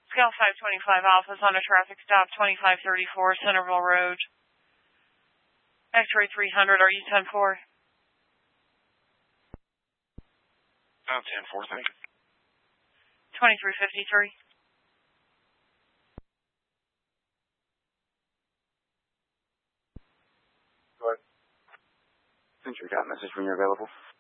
Scale 525 Alpha's on a traffic stop, 2534 Centerville Road. X-ray 300, are you 10-4? 10-4, thank you. 2353. Go ahead. Century got a message when you're available.